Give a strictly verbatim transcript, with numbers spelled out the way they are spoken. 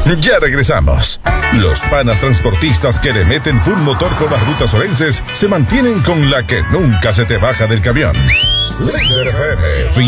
Ya regresamos. Los panas transportistas que le meten full motor por las rutas orenses se mantienen con la que nunca se te baja del camión. Líder F M.